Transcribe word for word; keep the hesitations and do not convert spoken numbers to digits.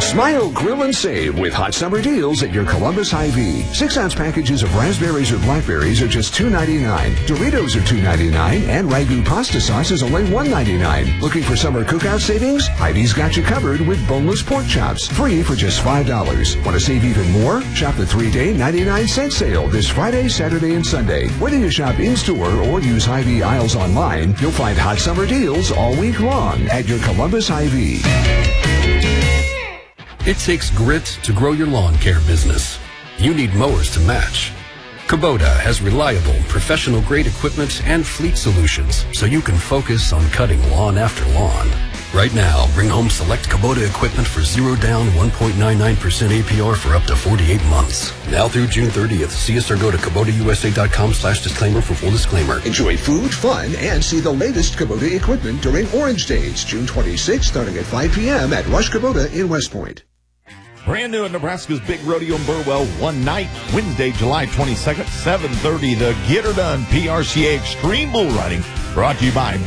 Smile, grill, and save with hot summer deals at your Columbus Hy-Vee. Six-ounce packages of raspberries or blackberries are just two ninety-nine. Doritos are two ninety-nine, and Ragu pasta sauce is only one ninety-nine. Looking for summer cookout savings? Hy-Vee's got you covered with boneless pork chops, free for just five dollars. Want to save even more? Shop the three-day ninety-nine cent sale this Friday, Saturday, and Sunday. Whether you shop in-store or use Hy-Vee aisles online, you'll find hot summer deals all week long at your Columbus Hy-Vee. It takes grit to grow your lawn care business. You need mowers to match. Kubota has reliable, professional-grade equipment and fleet solutions, so you can focus on cutting lawn after lawn. Right now, bring home select Kubota equipment for zero down, one point nine nine percent A P R for up to forty-eight months. Now through June thirtieth. See us or go to Kubota U S A dot com slash disclaimer for full disclaimer. Enjoy food, fun, and see the latest Kubota equipment during Orange Days, June twenty-sixth, starting at five p.m. at Rush Kubota in West Point. Brand new at Nebraska's Big Rodeo in Burwell, one night, Wednesday, July twenty-second, seven thirty, the Get Her Done P R C A Extreme Bull Riding, brought to you by